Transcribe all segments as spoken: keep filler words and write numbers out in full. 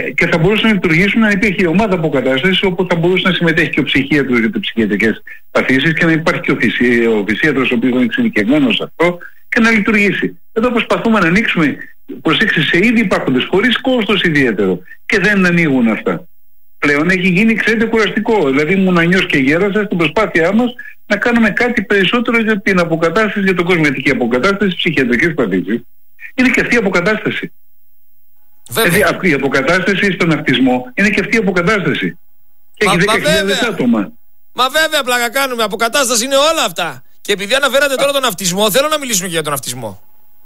και θα μπορούσαν να λειτουργήσουν αν υπήρχε ομάδα αποκατάστασης όπου θα μπορούσε να συμμετέχει και ο ψυχίατρος για τις ψυχιατρικές παθήσεις και να υπάρχει και ο, φυσί, ο φυσίατρος ο οποίος είναι εξειδικευμένος σε αυτό και να λειτουργήσει. Εδώ προσπαθούμε να ανοίξουμε, προσέξει, σε ήδη υπάρχοντες χωρίς κόστος ιδιαίτερο και δεν ανοίγουν αυτά. Πλέον έχει γίνει, ξέρετε, κουραστικό. Δηλαδή, ήμουν νιός και γέρασα στην προσπάθειά μας να κάνουμε κάτι περισσότερο για την αποκατάσταση, για τον κόσμο. Γιατί και η αποκατάσταση ψυχιατρικής παθήσεις είναι και αυτή η αποκατάσταση. Δηλαδή, η αποκατάσταση στον αυτισμό είναι και αυτή η αποκατάσταση. Και έχει δέκα χιλιάδες άτομα. Μα βέβαια, πλάκα κάνουμε. Αποκατάσταση είναι όλα αυτά. Και επειδή αναφέρατε τώρα τον αυτισμό, θέλω να μιλήσουμε και για τον αυτισμό.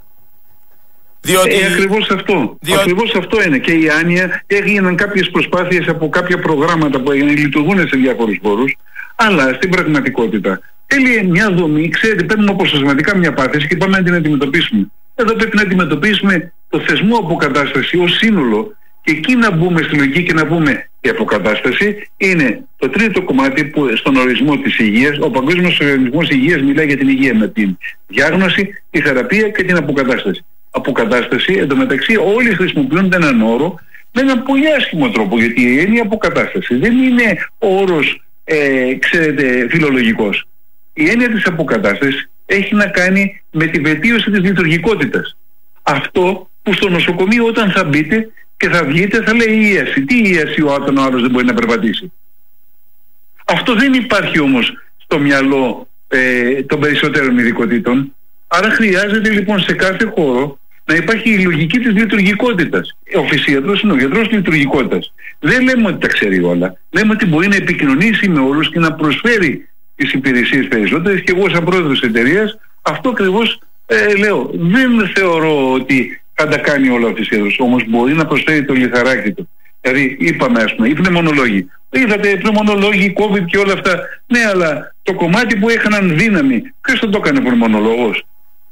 Διότι... Ε, ακριβώς αυτό. Διότι... Ακριβώς αυτό είναι. Και η άνοια, έγιναν κάποιες προσπάθειες από κάποια προγράμματα που έγιναν, λειτουργούν σε διάφορους χώρους, αλλά στην πραγματικότητα θέλει μια δομή. Ξέρετε, παίρνουμε αποσπασματικά μια πάθηση και πάμε να την αντιμετωπίσουμε. Εδώ πρέπει να αντιμετωπίσουμε το θεσμό αποκατάσταση ως σύνολο και εκεί να μπούμε στη λογική και να πούμε η αποκατάσταση είναι το τρίτο κομμάτι που στον ορισμό της υγείας, ο Παγκόσμιος Οργανισμός Υγείας μιλάει για την υγεία με την διάγνωση, τη θεραπεία και την αποκατάσταση. Αποκατάσταση, εντωμεταξύ όλοι χρησιμοποιούν έναν όρο με έναν πολύ άσχημο τρόπο, γιατί η έννοια αποκατάσταση δεν είναι όρος, ε, ξέρετε, φιλολογικός. Η έννοια της αποκατάστασης έχει να κάνει με τη βελτίωση της λειτουργικότητας. Αυτό που στο νοσοκομείο όταν θα μπείτε και θα βγείτε θα λέει ίαση. Τι ίαση όταν ο άλλος δεν μπορεί να περπατήσει? Αυτό δεν υπάρχει όμως στο μυαλό ε, των περισσότερων ειδικοτήτων. Άρα χρειάζεται λοιπόν σε κάθε χώρο να υπάρχει η λογική της λειτουργικότητας. Ο φυσίατρος είναι ο γιατρός λειτουργικότητας. Δεν λέμε ότι τα ξέρει όλα. Λέμε ότι μπορεί να επικοινωνήσει με όλους και να προσφέρει τις υπηρεσίες περισσότερες, και εγώ σαν πρόεδρος της εταιρείας αυτό ακριβώς ε, λέω. Δεν θεωρώ ότι θα τα κάνει όλα ο φυσίατρος, όμως μπορεί να προσφέρει το λιθαράκι του. Δηλαδή είπαμε, ας πούμε, οι πνευμονολόγοι. Είδατε, πνευμονολόγοι, COVID και όλα αυτά. Ναι, αλλά το κομμάτι που είχαν δύναμη, ποιος θα το έκανε πνευμονολόγος?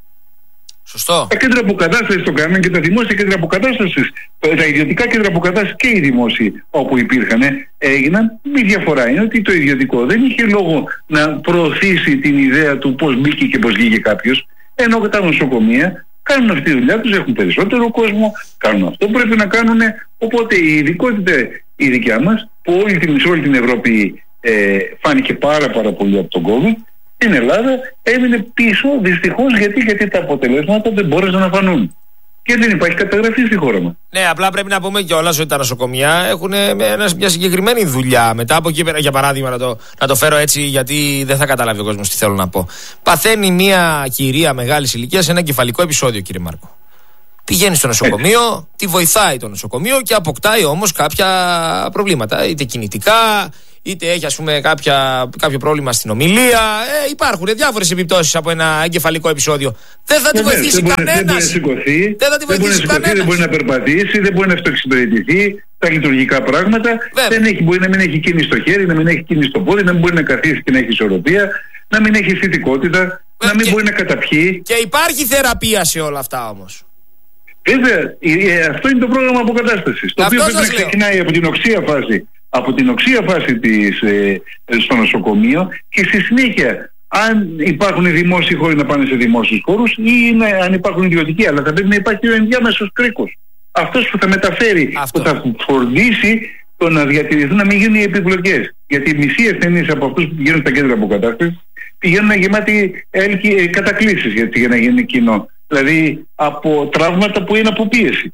Σωστό. Τα κέντρα αποκατάστασης το κάνουν και τα δημόσια κέντρα αποκατάστασης, τα ιδιωτικά κέντρα αποκατάστασης και οι δημόσιοι όπου υπήρχαν έγιναν. Η διαφορά είναι ότι το ιδιωτικό δεν είχε λόγο να προωθήσει την ιδέα του πώς μπήκε και πώς βγήκε κάποιος, ενώ τα νοσοκομεία κάνουν αυτή τη δουλειά τους, έχουν περισσότερο κόσμο, κάνουν αυτό που πρέπει να κάνουν. Οπότε η ειδικότητα η δικιά μας, που όλη την, σε όλη την Ευρώπη ε, φάνηκε πάρα πάρα πολύ από τον COVID, στην Ελλάδα έμεινε πίσω δυστυχώς. Γιατί, γιατί τα αποτελέσματα δεν μπόρεσαν να φανούν. Και δεν υπάρχει καταγραφή στη χώρα μας. Ναι, απλά πρέπει να πούμε κιόλας ότι τα νοσοκομεία έχουν μια συγκεκριμένη δουλειά. Μετά από εκεί, για παράδειγμα, να το, να το φέρω έτσι, γιατί δεν θα καταλάβει ο κόσμος τι θέλω να πω. Παθαίνει μια κυρία μεγάλης ηλικίας ένα κεφαλικό επεισόδιο, κύριε Μάρκο. Πηγαίνει στο νοσοκομείο, τη βοηθάει το νοσοκομείο και αποκτάει όμως κάποια προβλήματα. Είτε κινητικά, είτε έχει, ας πούμε, κάποια, κάποιο πρόβλημα στην ομιλία. Ε, υπάρχουν διάφορες επιπτώσεις από ένα εγκεφαλικό επεισόδιο. Δεν θα τη βοηθήσει κανένας. Δεν μπορεί να σηκωθεί, δεν θα τη βοηθήσει κανένας. Δεν μπορεί να περπατήσει, δεν μπορεί να αυτοεξυπηρετηθεί. Τα λειτουργικά πράγματα. Δεν έχει, μπορεί να μην έχει κίνηση στο χέρι, να μην έχει κίνηση στο πόδι, να μην μπορεί να καθίσει και να έχει ισορροπία, να μην έχει αισθητικότητα, να μην και, μπορεί να καταπιεί. Και υπάρχει θεραπεία σε όλα αυτά όμως. Βέβαια, αυτό είναι το πρόγραμμα αποκατάστασης. Το οποίο πρέπει να ξεκινάει από την οξία φάση. Από την οξία φάση της, ε, στο νοσοκομείο και στη συνέχεια, αν υπάρχουν οι δημόσιοι χώροι, να πάνε σε δημόσιους χώρους, ή είναι, αν υπάρχουν ιδιωτικοί, αλλά θα πρέπει να υπάρχει ο ενδιάμεσος κρίκος. Αυτός που θα μεταφέρει, αυτό. που θα φροντίσει το να διατηρηθούν, να μην γίνουν οι επιπλοκές. Γιατί οι μισοί ασθενείς από αυτούς που πηγαίνουν στα κέντρα αποκατάστασης πηγαίνουν γεμάτοι έλκη, κατακλήσεις γιατί, για να γίνει κοινό. Δηλαδή από τραύματα που είναι από πίεση.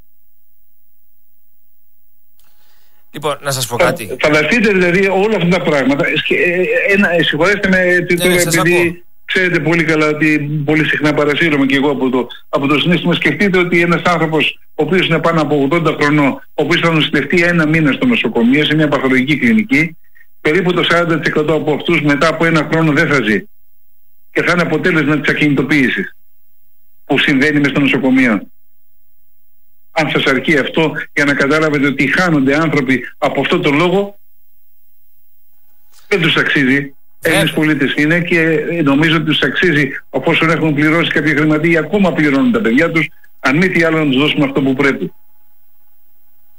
Λοιπόν, να σας πω κάτι. Θα, φανταστείτε δηλαδή όλα αυτά τα πράγματα. Ένα, συγχωρέστε με, ναι, ναι, επειδή ξέρετε πολύ καλά ότι πολύ συχνά παρασύρωμαι και εγώ από το, από το συναίσθημα. Σκεφτείτε ότι ένας άνθρωπος ο οποίος είναι πάνω από ογδόντα χρονών, ο οποίος θα νοσηλευτεί ένα μήνα στο νοσοκομείο, σε μια παθολογική κλινική, περίπου το σαράντα τοις εκατό από αυτούς μετά από ένα χρόνο δεν θα ζει. Και θα είναι αποτέλεσμα της ακινητοποίησης που συμβαίνει μες στο νοσοκομείο. Αν σας αρκεί αυτό για να καταλάβετε ότι χάνονται άνθρωποι από αυτό το λόγο, δεν τους αξίζει. Έλληνες πολίτες είναι και νομίζω ότι τους αξίζει, εφόσον έχουν πληρώσει κάποια χρηματία ή ακόμα πληρώνουν τα παιδιά τους, αν μη τι άλλο να τους δώσουμε αυτό που πρέπει.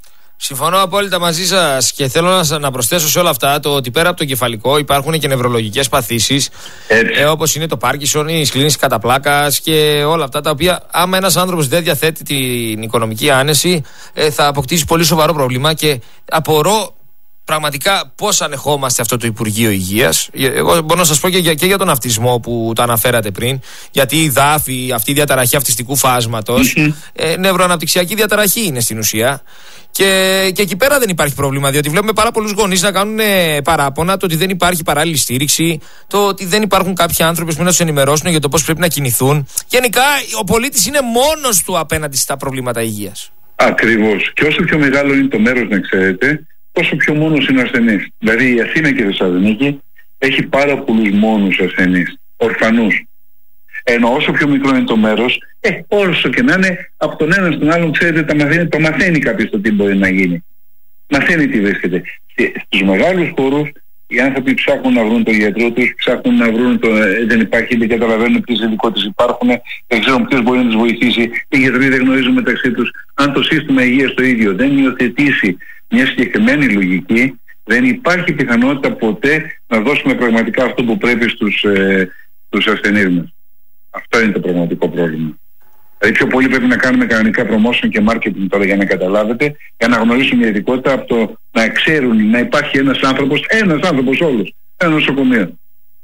Συμφωνώ απόλυτα μαζί σας και θέλω να, να προσθέσω σε όλα αυτά το ότι πέρα από το κεφαλικό υπάρχουν και νευρολογικές παθήσεις, ε, όπως είναι το Πάρκινσον, η σκλήνηση κατά πλάκας και όλα αυτά τα οποία, άμα ένας άνθρωπος δεν διαθέτει την οικονομική άνεση, ε, θα αποκτήσει πολύ σοβαρό πρόβλημα. Και απορώ πραγματικά πώς ανεχόμαστε αυτό το Υπουργείο Υγείας. Εγώ μπορώ να σας πω και για, και για τον αυτισμό που το αναφέρατε πριν, γιατί η δάφη, αυτή η διαταραχή αυτιστικού φάσματος, mm-hmm. ε, νευροαναπτυξιακή διαταραχή είναι στην ουσία. Και, και εκεί πέρα δεν υπάρχει πρόβλημα, διότι βλέπουμε πάρα πολλούς γονείς να κάνουν ε, παράπονα το ότι δεν υπάρχει παράλληλη στήριξη, το ότι δεν υπάρχουν κάποιοι άνθρωποι που να τους ενημερώσουν για το πώς πρέπει να κινηθούν. Γενικά, ο πολίτης είναι μόνος του απέναντι στα προβλήματα υγείας. Ακριβώς. Και όσο πιο μεγάλο είναι το μέρος, να ξέρετε, όσο πιο μόνος είναι ο ασθενής. Δηλαδή η Αθήνα και η Θεσσαλονίκη έχει πάρα πολλούς μόνους ασθενείς, ορφανούς. Ενώ όσο πιο μικρό είναι το μέρος, ε, όσο και να είναι, από τον ένα στον άλλον, ξέρετε, το μαθαίνει, το μαθαίνει κάποιος το τι μπορεί να γίνει. Μαθαίνει τι βρίσκεται. Στους μεγάλους χώρους, οι άνθρωποι ψάχνουν να βρουν τον γιατρό τους, ψάχνουν να βρουν το, ε, δεν υπάρχει, δεν καταλαβαίνουν ποιες ειδικότητες υπάρχουν, δεν ξέρουν ποιος μπορεί να τους βοηθήσει, οι γιατροί δεν γνωρίζουν μεταξύ τους. Αν το σύστημα υγείας το ίδιο δεν υιοθετήσει μια συγκεκριμένη λογική, δεν υπάρχει πιθανότητα ποτέ να δώσουμε πραγματικά αυτό που πρέπει στους, ε, στους ασθενείς μας. Αυτό είναι το πραγματικό πρόβλημα. Δηλαδή πιο πολύ πρέπει να κάνουμε κανονικά promotion και marketing τώρα για να καταλάβετε, για να γνωρίσουν μια ειδικότητα από το να ξέρουν να υπάρχει ένας άνθρωπος, ένας άνθρωπος όλος, ένα νοσοκομείο.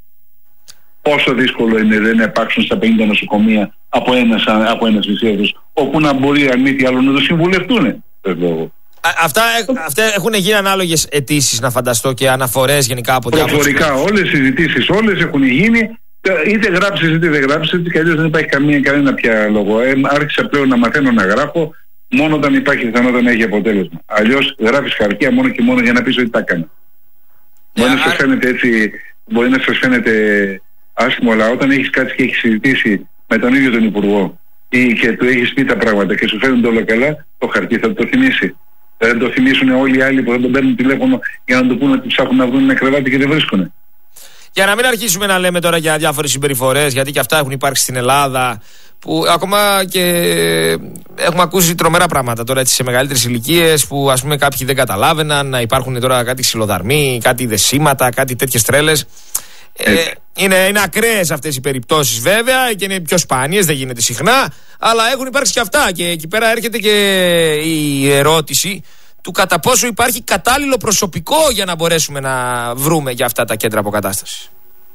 Πόσο δύσκολο είναι δεν να υπάρξουν στα πενήντα νοσοκομεία από ένας, από ένας βυσίατος, όπου να μπορεί αν μη τι άλλο να το συμβουλευτούν. Αυτά, αυτά έχουν γίνει ανάλογες αιτήσεις, να φανταστώ, και αναφορές γενικά από διάφορες. Προφορικά, όλες οι συζητήσεις, όλες έχουν γίνει. Είτε γράψεις είτε δεν γράψεις, είτε και αλλιώς δεν υπάρχει καμία, κανένα πια λόγο. Ε, άρχισα πλέον να μαθαίνω να γράφω μόνο όταν υπάρχει πιθανότητα να έχει αποτέλεσμα. Αλλιώς γράφεις χαρτιά μόνο και μόνο για να πεις ότι τα έκανα. Yeah, μπορεί, να σας φαίνεται έτσι, μπορεί να σας φαίνεται άσχημο, αλλά όταν έχεις κάτσει και έχεις συζητήσει με τον ίδιο τον Υπουργό ή και του έχεις πει τα πράγματα και σου φαίνονται όλα καλά, το χαρτί θα το θυμίσει. Δεν το θυμίσουν όλοι οι άλλοι που δεν τον παίρνουν τηλέφωνο για να του πούνε ότι ψάχνουν να βρουν ένα κρεβάτι και δεν βρίσκουν. Για να μην αρχίσουμε να λέμε τώρα για διάφορες συμπεριφορές, γιατί και αυτά έχουν υπάρξει στην Ελλάδα, που ακόμα και έχουμε ακούσει τρομερά πράγματα τώρα έτσι σε μεγαλύτερες ηλικίες, που ας πούμε κάποιοι δεν καταλάβαιναν, να υπάρχουν τώρα κάτι ξυλοδαρμοί, κάτι δεσίματα, κάτι τέτοιες τρέλες. Ε, είναι, είναι ακραίες αυτές οι περιπτώσεις βέβαια και είναι πιο σπάνιες, δεν γίνεται συχνά, αλλά έχουν υπάρξει και αυτά. Και εκεί πέρα έρχεται και η ερώτηση του κατά πόσο υπάρχει κατάλληλο προσωπικό για να μπορέσουμε να βρούμε για αυτά τα κέντρα αποκατάστασης.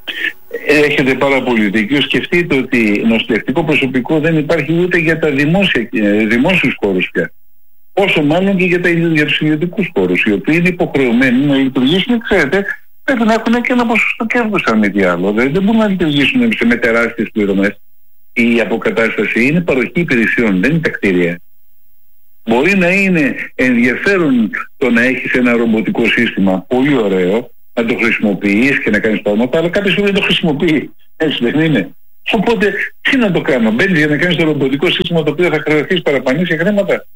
Έχετε πάρα πολύ δίκιο. Σκεφτείτε ότι νοσηλευτικό προσωπικό δεν υπάρχει ούτε για τα δημόσια, δημόσιους χώρους πια. Όσο μάλλον και για, τα, για τους ιδιωτικούς χώρους, οι οποίοι είναι υποχρεωμένοι να λειτουργήσουν, ξέρετε, πρέπει να έχουν και ένα ποσοστό κέρδους αν μη τι άλλο. Δεν, δεν μπορούν να λειτουργήσουν με τεράστιες πληρωμές. Η αποκατάσταση είναι παροχή υπηρεσιών, δεν είναι τα κτίρια. Μπορεί να είναι ενδιαφέρον το να έχεις ένα ρομποτικό σύστημα, πολύ ωραίο, να το χρησιμοποιείς και να κάνεις πράγματα, αλλά κάποιος δεν το χρησιμοποιεί. Έτσι δεν είναι. Οπότε, τι να το κάνω, μπαίνεις για να κάνεις το ρομποτικό σύστημα το οποίο θα χρειαστείς παραπανήσια χρήματα.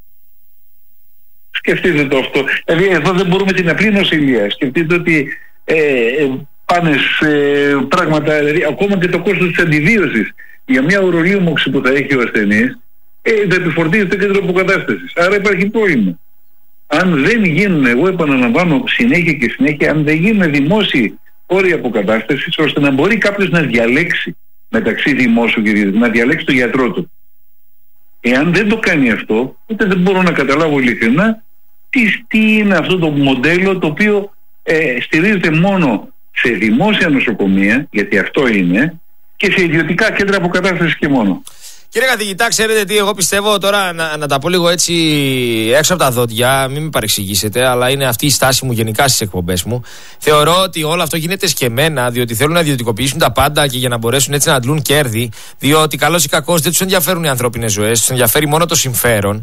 Σκεφτείτε το αυτό. Δηλαδή, εδώ δεν μπορούμε την απλή νοσηλεία. Σκεφτείτε ότι ε, ε, πάνε σε πράγματα, δηλαδή, ακόμα και το κόστος της αντιβίωσης για μια ουρολίμωξη που θα έχει ο ασθενής, Ε, θα επιφορτίζει το κέντρο αποκατάστασης. Άρα υπάρχει πρόβλημα. Αν δεν γίνουν, εγώ επαναλαμβάνω συνέχεια και συνέχεια, αν δεν γίνουν δημόσιοι όροι αποκατάστασης, ώστε να μπορεί κάποιος να διαλέξει μεταξύ δημόσιου και ιδιωτικού, να διαλέξει τον γιατρό του. Εάν δεν το κάνει αυτό, τότε δεν μπορώ να καταλάβω ειλικρινά τι, τι είναι αυτό το μοντέλο το οποίο ε, στηρίζεται μόνο σε δημόσια νοσοκομεία, γιατί αυτό είναι, και σε ιδιωτικά κέντρα αποκατάστασης και μόνο. Κύριε καθηγητά, ξέρετε τι, εγώ πιστεύω τώρα να, να τα πω λίγο έτσι έξω από τα δόντια, μην με παρεξηγήσετε, αλλά είναι αυτή η στάση μου γενικά στις εκπομπές μου. Θεωρώ ότι όλο αυτό γίνεται σκεμμένα, διότι θέλουν να ιδιωτικοποιήσουν τα πάντα και για να μπορέσουν έτσι να αντλούν κέρδη, διότι καλώς ή κακώς δεν τους ενδιαφέρουν οι ανθρώπινες ζωές, τους ενδιαφέρει μόνο το συμφέρον.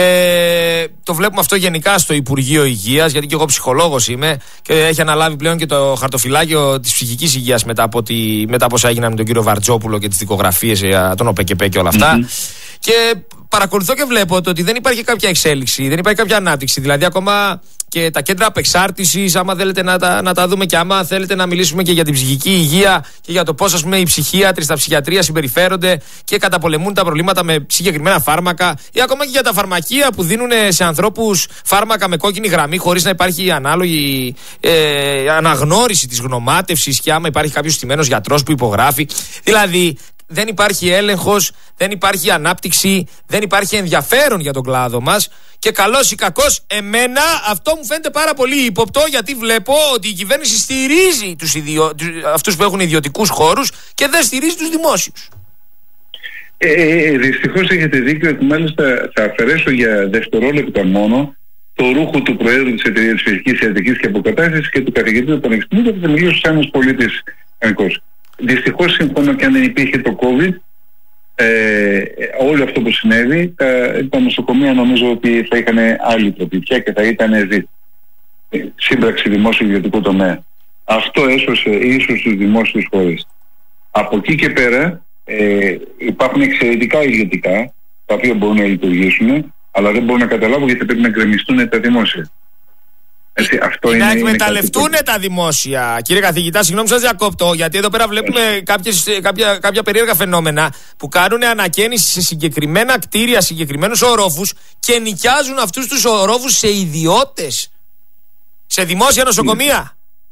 Και το βλέπουμε αυτό γενικά στο Υπουργείο Υγείας, γιατί και εγώ ψυχολόγος είμαι και έχει αναλάβει πλέον και το χαρτοφυλάκιο της ψυχικής υγείας μετά από, τη, μετά από όσα έγιναν με τον κύριο Βαρτζόπουλο και τις δικογραφίες για τον ΟΠΕΚΕΠΕ και όλα αυτά. Mm-hmm. Και παρακολουθώ και βλέπω ότι δεν υπάρχει κάποια εξέλιξη, δεν υπάρχει κάποια ανάπτυξη. Δηλαδή, ακόμα και τα κέντρα απεξάρτησης, άμα θέλετε να τα, να τα δούμε, και άμα θέλετε να μιλήσουμε και για την ψυχική υγεία και για το πώς, ας πούμε, οι ψυχίατροι στα ψυχιατρία συμπεριφέρονται και καταπολεμούν τα προβλήματα με συγκεκριμένα φάρμακα, ή ακόμα και για τα φαρμακεία που δίνουν σε ανθρώπους φάρμακα με κόκκινη γραμμή χωρίς να υπάρχει ανάλογη ε, αναγνώριση της γνωμάτευσης, και άμα υπάρχει κάποιος στημένος γιατρός που υπογράφει. Δηλαδή, δεν υπάρχει έλεγχος, δεν υπάρχει ανάπτυξη, δεν υπάρχει ενδιαφέρον για τον κλάδο μας. Και καλός ή κακός, εμένα αυτό μου φαίνεται πάρα πολύ ύποπτο, γιατί βλέπω ότι η κυβέρνηση στηρίζει τους ιδιο... αυτούς που έχουν ιδιωτικούς χώρους και δεν στηρίζει τους δημόσιους. Ε, ε, δυστυχώς έχετε δίκιο, και μάλιστα θα αφαιρέσω για δευτερόλεπτα μόνο το ρούχο του Προέδρου της Εταιρείας Φυσικής Ιατρικής και Αποκατάστασης και του καθηγητή του Πανεπιστημίου, και θα μιλήσω σαν ένας πολίτης κανονικός. Δυστυχώς, συμφωνώ, και αν δεν υπήρχε το COVID, ε, όλο αυτό που συνέβη, τα, τα νοσοκομεία νομίζω ότι θα είχαν άλλη τροπιτιά και θα ήταν ζή, σύμπραξη δημόσιο-ιδιωτικού τομέα. Αυτό έσωσε ίσως τους δημόσιους φορείς. Από εκεί και πέρα ε, υπάρχουν εξαιρετικά ιδιωτικά, τα οποία μπορούν να λειτουργήσουν, αλλά δεν μπορούν να καταλάβω γιατί πρέπει να γκρεμιστούν τα δημόσια. Έτσι, αυτό να είναι, εκμεταλλευτούν είναι τα δημόσια. Κύριε καθηγητά, συγγνώμη σας διακόπτω, γιατί εδώ πέρα βλέπουμε κάποιες, κάποια, κάποια περίεργα φαινόμενα που κάνουν ανακαίνιση σε συγκεκριμένα κτίρια, συγκεκριμένους ορόφους, και νοικιάζουν αυτούς τους ορόφους σε ιδιώτες, σε δημόσια νοσοκομεία.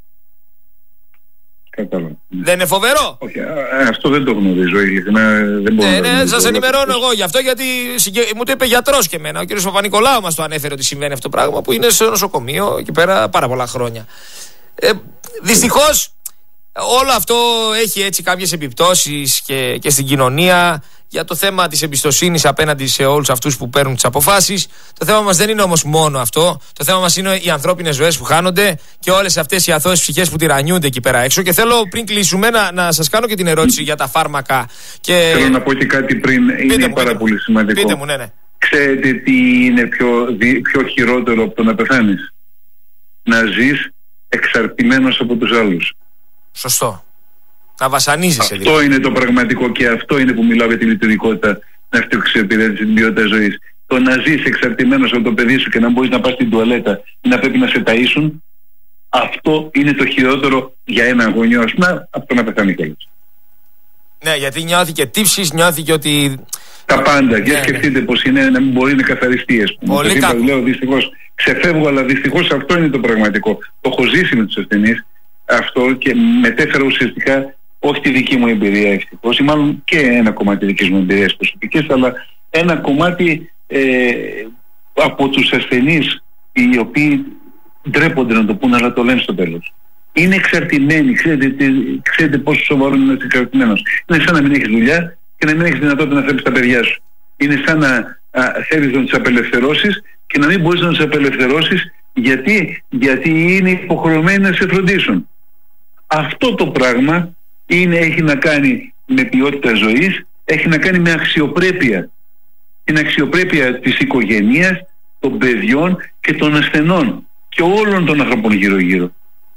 Κατάλαβα. Δεν είναι φοβερό? Όχι, α, αυτό δεν το γνωρίζω. Δεν μπορώ ναι, να ναι, σας ενημερώνω εγώ γι' αυτό, γιατί μου το είπε γιατρός και εμένα. Ο κ. Παπα-Νικολάου μας το ανέφερε ότι συμβαίνει αυτό το πράγμα, που είναι σε νοσοκομείο εκεί πέρα πάρα πολλά χρόνια. Ε, δυστυχώς όλο αυτό έχει έτσι κάποιες επιπτώσεις και, και στην κοινωνία, για το θέμα της εμπιστοσύνης απέναντι σε όλους αυτούς που παίρνουν τις αποφάσεις. Το θέμα μας δεν είναι όμως μόνο αυτό. Το θέμα μας είναι οι ανθρώπινες ζωές που χάνονται και όλες αυτές οι αθώες ψυχές που τυραννιούνται εκεί πέρα έξω. Και θέλω, πριν κλείσουμε, να, να σας κάνω και την ερώτηση για τα φάρμακα. Και... Θέλω να πω και κάτι πριν. Πείτε είναι μου, πάρα πείτε πολύ σημαντικό. Πείτε μου, ναι, ναι. Ξέρετε τι είναι πιο, πιο χειρότερο από το να πεθάνεις? Να ζεις εξαρτημένος από τους άλλους. Σωστό. Να βασανίζεσαι. Αυτό δηλαδή. είναι το πραγματικό, και αυτό είναι που μιλάω για τη λειτουργικότητα, να εξυπηρετήσει την ποιότητα ζωής. Το να ζεις εξαρτημένος από το παιδί σου και να μπορείς να πας στην τουαλέτα ή να πρέπει να σε ταΐσουν, αυτό είναι το χειρότερο για έναν γονιό, ας πούμε, από το να πεθάνει κιόλας. Ναι, γιατί νιώθει και τύψεις, νιώθει και ότι. Τα πάντα. Και ναι, σκεφτείτε ναι. πως είναι να μην μπορεί να καθαριστεί, ας πούμε. Πολύ κακό. Λέω δυστυχώς, ξεφεύγω, αλλά δυστυχώς αυτό είναι το πραγματικό. Το έχω ζήσει με τους ασθενείς αυτό και μετέφερα ουσιαστικά, όχι τη δική μου εμπειρία ευτυχώς, ή μάλλον και ένα κομμάτι δικής μου εμπειρίας προσωπικής, αλλά ένα κομμάτι ε, από τους ασθενείς οι οποίοι ντρέπονται να το πούνε, αλλά το λένε στο τέλος. Είναι εξαρτημένοι, ξέρετε, ξέρετε πόσο σοβαρό είναι να είσαι εξαρτημένος. Είναι σαν να μην έχεις δουλειά και να μην έχεις δυνατότητα να θρέψεις τα παιδιά σου. Είναι σαν να α, θέλεις να τους απελευθερώσεις και να μην μπορείς να τους απελευθερώσεις γιατί, γιατί είναι υποχρεωμένοι να σε φροντίσουν. Αυτό το πράγμα είναι, έχει να κάνει με ποιότητα ζωής, έχει να κάνει με αξιοπρέπεια. Την αξιοπρέπεια της οικογένειας, των παιδιών και των ασθενών και όλων των ανθρώπων γύρω-γύρω.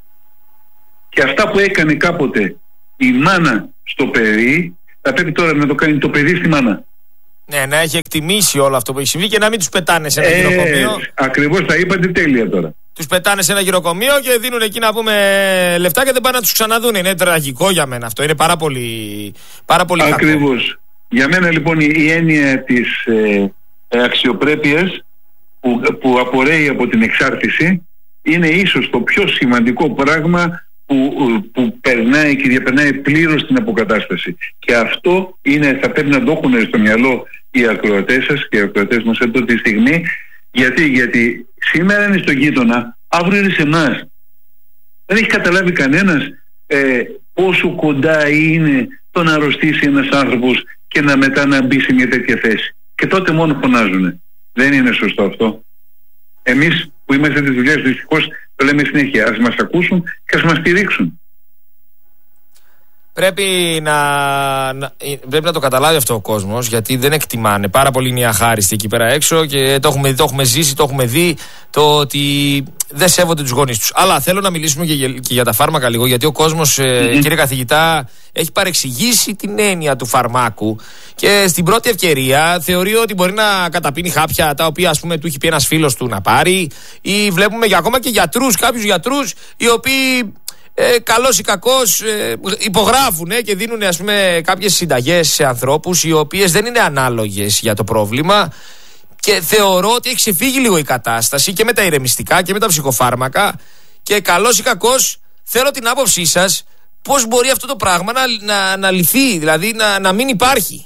Και αυτά που έκανε κάποτε η μάνα στο παιδί, θα πρέπει τώρα να το κάνει το παιδί στη μάνα. Ναι, να έχει εκτιμήσει όλο αυτό που έχει συμβεί και να μην τους πετάνε σε ένα ε, γυροκομείο. Ακριβώς τα είπατε τέλεια τώρα. Τους πετάνε σε ένα γυροκομείο και δίνουν εκεί, να πούμε, λεφτά και δεν πάνε να τους ξαναδούν. Είναι τραγικό για μένα αυτό. Είναι πάρα πολύ, πάρα πολύ κακό. Ακριβώς. Για μένα λοιπόν η, η έννοια της ε, ε, αξιοπρέπειας που, που απορρέει από την εξάρτηση είναι ίσως το πιο σημαντικό πράγμα που, που περνάει και διαπερνάει πλήρως την αποκατάσταση. Και αυτό είναι, θα πρέπει να το έχουν στο μυαλό οι ακροατές σας και οι ακροατές μας εδώ τη στιγμή. Γιατί, γιατί σήμερα είναι στο γείτονα, αύριο είναι σε εμάς. Δεν έχει καταλάβει κανένας ε, πόσο κοντά είναι το να αρρωστήσει ένας άνθρωπος και να μετά να μπει σε μια τέτοια θέση. Και τότε μόνο φωνάζουν. Δεν είναι σωστό αυτό. Εμείς που είμαστε τις δουλειές, δυστυχώς το λέμε συνέχεια. Ας μας ακούσουν και ας μας στηρίξουν. Πρέπει να, να, πρέπει να το καταλάβει αυτό ο κόσμος, γιατί δεν εκτιμάνε. Πάρα πολύ είναι οι αχάριστοι εκεί πέρα έξω και το έχουμε, το έχουμε ζήσει, το έχουμε δει, το ότι δεν σέβονται τους γονείς τους. Αλλά θέλω να μιλήσουμε και για, και για τα φάρμακα λίγο, γιατί ο κόσμος, ε, κύριε καθηγητά, έχει παρεξηγήσει την έννοια του φαρμάκου και στην πρώτη ευκαιρία θεωρεί ότι μπορεί να καταπίνει χάπια τα οποία, ας πούμε, του έχει πει ένας φίλος του να πάρει, ή βλέπουμε για, ακόμα και γιατρούς, κάποιους γιατρούς οι οποίοι Ε, καλός ή κακός ε, υπογράφουν ε, και δίνουν, ας πούμε, κάποιες συνταγές σε ανθρώπους οι οποίες δεν είναι ανάλογες για το πρόβλημα, και θεωρώ ότι έχει ξεφύγει λίγο η κατάσταση και με τα ηρεμιστικά και με τα ψυχοφάρμακα, και καλός ή κακός θέλω την άποψή σας πώς μπορεί αυτό το πράγμα να, να, να λυθεί, δηλαδή να, να μην υπάρχει.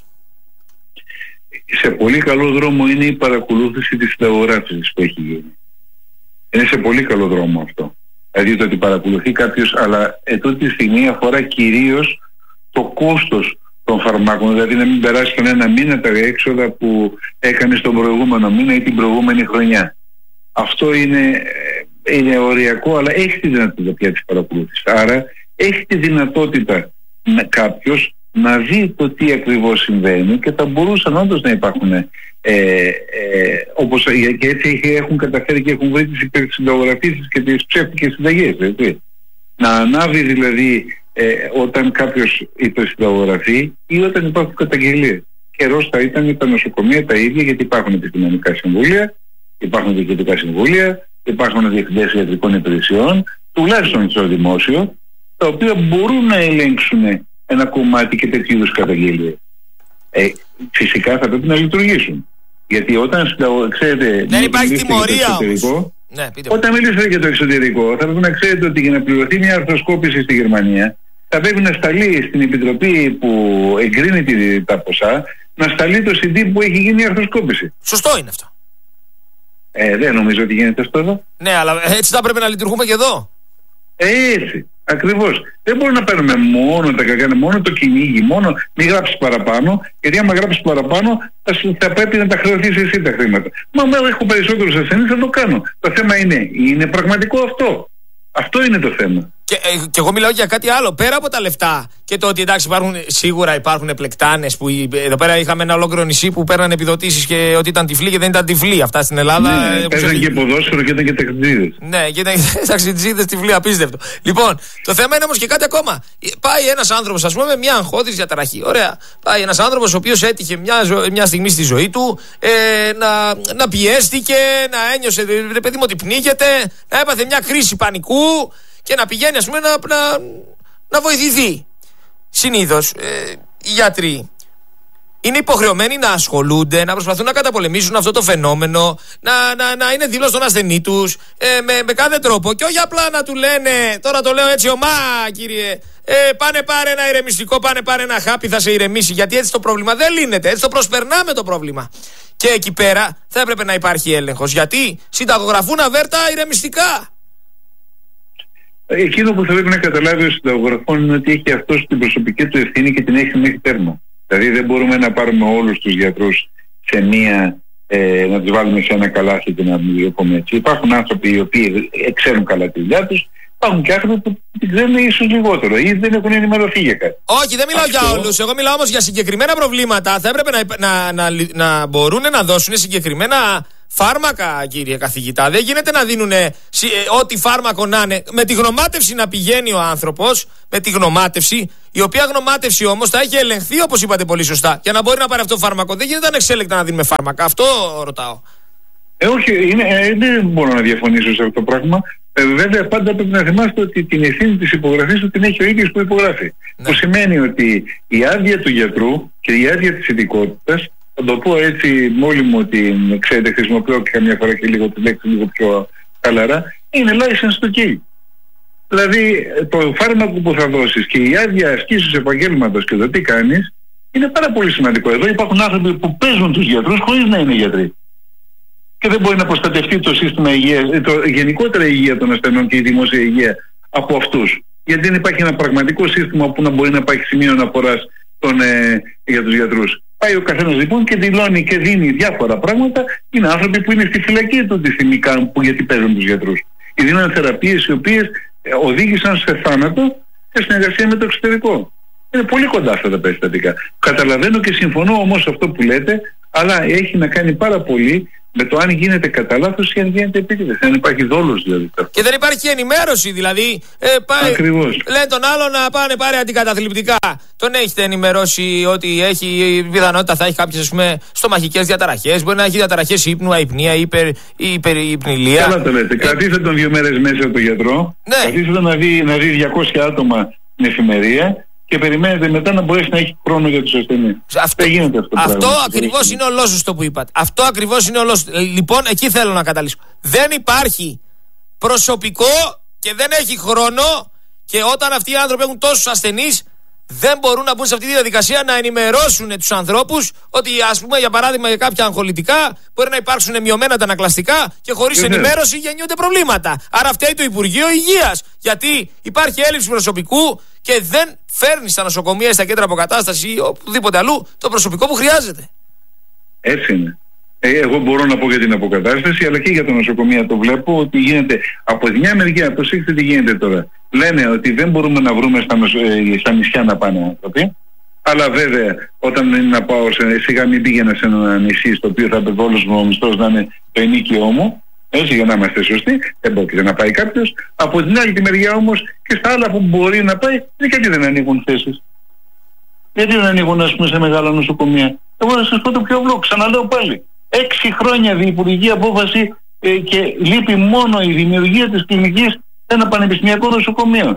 Σε πολύ καλό δρόμο είναι η παρακολούθηση της συνταγογράφησης που έχει γίνει. Είναι σε πολύ καλό δρόμο αυτό. Δηλαδή το ότι παρακολουθεί κάποιος, αλλά ετούτη τη στιγμή αφορά κυρίως το κόστος των φαρμάκων, δηλαδή να μην περάσει τον ένα μήνα τα έξοδα που έκανε στον προηγούμενο μήνα ή την προηγούμενη χρονιά. Αυτό είναι, είναι οριακό, αλλά έχει τη δυνατότητα πια της παρακολούθησης. Άρα έχει τη δυνατότητα να, κάποιος να δει το τι ακριβώς συμβαίνει, και θα μπορούσαν όντως να υπάρχουν ε, ε, όπως και έτσι έχουν καταφέρει και έχουν βρει τις υπερσυνταγογραφήσεις και τις ψεύτικες συνταγές, έτσι. Να ανάβει δηλαδή ε, όταν κάποιος υπερσυνταγογραφεί ή όταν υπάρχουν καταγγελίες. Καιρός θα ήταν τα νοσοκομεία τα ίδια, γιατί υπάρχουν επιστημονικά συμβούλια, υπάρχουν διοικητικά συμβούλια, υπάρχουν διευθυντές ιατρικών υπηρεσιών, τουλάχιστον στο δημόσιο, τα οποία μπορούν να ελέγξουν ένα κομμάτι και τέτοιου είδους καταγγελίες. Ε, φυσικά θα πρέπει να λειτουργήσουν. Γιατί όταν, ξέρετε, δεν υπάρχει τιμωρία όμως. Ναι, όταν μιλήσατε για το εξωτερικό, θα πρέπει να ξέρετε ότι για να πληρωθεί μια αρθροσκόπηση στη Γερμανία, θα πρέπει να σταλεί στην επιτροπή που εγκρίνει τα ποσά, να σταλεί το σι ντι που έχει γίνει η αρθροσκόπηση. Σωστό είναι αυτό. Ε, δεν νομίζω ότι γίνεται αυτό εδώ. Ναι, αλλά έτσι θα πρέπει να λειτουργούμε και εδώ. Ε, έτσι. Ακριβώς. Δεν μπορούμε να παίρνουμε μόνο τα κακά, μόνο το κυνήγι, μόνο μην γράψεις παραπάνω, γιατί άμα γράψεις παραπάνω θα, θα πρέπει να τα χρεωθείς εσύ τα χρήματα. Μα άμα έχω περισσότερους ασθενείς θα το κάνω. Το θέμα είναι, είναι πραγματικό αυτό. Αυτό είναι το θέμα. Και, ε, και εγώ μιλάω για κάτι άλλο. Πέρα από τα λεφτά και το ότι εντάξει, υπάρχουν, σίγουρα υπάρχουν πλεκτάνες που εδώ πέρα είχαμε ένα ολόκληρο νησί που παίρνανε επιδοτήσεις και ότι ήταν τυφλοί και δεν ήταν τυφλοί. Αυτά στην Ελλάδα. Ναι, παίζαν και ποδόσφαιρο και ήταν και ταξιτζίδες. Ναι, και ήταν ταξιτζίδες τυφλοί, απίστευτο. Λοιπόν, το θέμα είναι όμως και κάτι ακόμα. Πάει ένας άνθρωπος, ας πούμε, με μια αγχώδης διαταραχή. Ωραία. Πάει ένας άνθρωπος ο οποίος έτυχε μια, ζω... μια στιγμή στη ζωή του ε, να, να πιέστηκε, να ένιωσε, ρε παιδί μου, ότι πνίγεται, να έπαθε μια κρίση πανικού και να πηγαίνει, ας πούμε, να, να, να βοηθηθεί. Συνήθως ε, οι γιατροί είναι υποχρεωμένοι να ασχολούνται, να προσπαθούν να καταπολεμήσουν αυτό το φαινόμενο, να, να, να είναι δήλος στον ασθενή τους ε, με, με κάθε τρόπο, και όχι απλά να του λένε, τώρα το λέω έτσι ομά κύριε, ε, πάνε πάρε ένα ηρεμιστικό, πάνε πάρε ένα χάπι, θα σε ηρεμήσει, γιατί έτσι το πρόβλημα δεν λύνεται, έτσι το προσπερνάμε το πρόβλημα. Και εκεί πέρα θα έπρεπε να υπάρχει έλεγχος, γιατί συνταγογραφούν αβέρτα ηρεμιστικά. Εκείνο που θα πρέπει να καταλάβει ο συνταγογραφών είναι ότι έχει αυτός την προσωπική του ευθύνη και την έχει μέχρι τέρμα. Δηλαδή δεν μπορούμε να πάρουμε όλους τους γιατρούς σε μία, ε, να τους βάλουμε σε ένα καλάθι και να μην πούμε έτσι. Υπάρχουν άνθρωποι οι οποίοι ξέρουν καλά τη δουλειά τους, υπάρχουν και άνθρωποι που την ξέρουν ίσως λιγότερο ή δεν έχουν ενημερωθεί για κάτι. Όχι, δεν μιλάω αυτό... για όλους. Εγώ μιλάω όμως για συγκεκριμένα προβλήματα. Θα έπρεπε να, να, να, να, να μπορούν να δώσουν συγκεκριμένα φάρμακα, κύριε καθηγητά. Δεν γίνεται να δίνουν ε, ό,τι φάρμακο να είναι. Με τη γνωμάτευση να πηγαίνει ο άνθρωπος, με τη γνωμάτευση, η οποία γνωμάτευση όμως θα έχει ελεγχθεί, όπως είπατε πολύ σωστά, για να μπορεί να πάρει αυτό το φάρμακο. Δεν γίνεται ανεξέλεκτα να δίνουμε φάρμακα. Αυτό ρωτάω. Ε, όχι, είναι, ε, δεν μπορώ να διαφωνήσω σε αυτό το πράγμα. Ε, βέβαια, πάντα πρέπει να θυμάστε ότι την ευθύνη της υπογραφής του την έχει ο ίδιος που υπογράφει. Ναι. Που σημαίνει ότι η άδεια του γιατρού και η άδεια της ειδικότητας, θα το πω έτσι μόλι μου ότι ξέρετε, χρησιμοποιώ και καμιά φορά και λίγο τη λέξη λίγο πιο χαλαρά, είναι license to kill. Δηλαδή το φάρμακο που θα δώσεις και η άδεια ασκήσεως επαγγέλματος και το τι κάνεις είναι πάρα πολύ σημαντικό. Εδώ υπάρχουν άνθρωποι που παίζουν τους γιατρούς χωρίς να είναι γιατροί. Και δεν μπορεί να προστατευτεί το σύστημα υγείας, το γενικότερα η υγεία των ασθενών και η δημόσια υγεία από αυτούς. Γιατί δεν υπάρχει ένα πραγματικό σύστημα που να μπορεί να υπάρχει σημείο αναφοράς ε, για τους γιατρούς. Πάει ο καθένας λοιπόν και δηλώνει και δίνει διάφορα πράγματα. Είναι άνθρωποι που είναι στη φυλακή του τη στιγμή που γιατί παίζουν τους γιατρούς. Και δίνουν θεραπείες οι οποίες οδήγησαν σε θάνατο σε συνεργασία με το εξωτερικό. Είναι πολύ κοντά αυτά τα περιστατικά. Καταλαβαίνω και συμφωνώ όμως αυτό που λέτε, αλλά έχει να κάνει πάρα πολύ με το αν γίνεται κατά λάθος ή αν γίνεται επίτηδες. Αν υπάρχει δόλος δηλαδή. Και δεν υπάρχει ενημέρωση, δηλαδή. Ε, πάει, Ακριβώς. Λένε τον άλλο να πάνε πάρει αντικαταθλιπτικά. Τον έχετε ενημερώσει ότι έχει πιθανότητα θα έχει κάποιες, ας πούμε, στομαχικές διαταραχές. Μπορεί να έχει διαταραχές ύπνου, αϊπνία, υπερ, υπερ, υπνηλία. Καλά το λέτε. Ε, Κρατήστε τον δύο μέρες μέσα από τον γιατρό. Ναι. Κρατήστε τον να δει, να δει διακόσια άτομα την εφημερία. Και περιμένετε μετά να μπορέσει να έχει χρόνο για τους ασθενείς. Αυτό, δεν γίνεται αυτό. Αυτό ακριβώς είναι ο λόσωστο που είπατε. Αυτό ακριβώς είναι ο λόσωστο. Λοιπόν, εκεί θέλω να καταλήξω. Δεν υπάρχει προσωπικό και δεν έχει χρόνο, και όταν αυτοί οι άνθρωποι έχουν τόσους ασθενείς, δεν μπορούν να μπουν σε αυτή τη διαδικασία να ενημερώσουν τους ανθρώπους ότι, ας πούμε, για παράδειγμα, για κάποια αγχολητικά μπορεί να υπάρξουν μειωμένα τα ανακλαστικά και χωρίς ενημέρωση γεννιούνται προβλήματα. Άρα φταίει το Υπουργείο Υγείας. Γιατί υπάρχει έλλειψη προσωπικού και δεν φέρνει στα νοσοκομεία ή στα κέντρα αποκατάσταση ή οπουδήποτε αλλού το προσωπικό που χρειάζεται. Έτσι είναι. Ε, εγώ μπορώ να πω για την αποκατάσταση, αλλά και για τα νοσοκομεία το βλέπω ότι γίνεται από τη μια μεριά. Προσέξτε τι γίνεται τώρα. Λένε ότι δεν μπορούμε να βρούμε στα, νοσο... ε, στα νησιά να πάνε άνθρωποι. Αλλά βέβαια, όταν είναι να πάω σε. Σιγά μην πήγαινα σε ένα νησί στο οποίο θα έπρεπε όλος μου ο μισθός να είναι το ενίκιο μου. Έτσι, για να είμαστε σωστοί, δεν πρόκειται να πάει κάποιος. Από την άλλη τη μεριά όμως και στα άλλα που μπορεί να πάει, γιατί δεν ανοίγουν θέσεις. Γιατί δεν ανοίγουν, ας πούμε, σε μεγάλα νοσοκομεία. Εγώ να σας πω το πιο απλό, ξαναλέω πάλι. Έξι χρόνια διυπουργική απόφαση ε, και λείπει μόνο η δημιουργία της κλινικής σε ένα πανεπιστημιακό νοσοκομείο.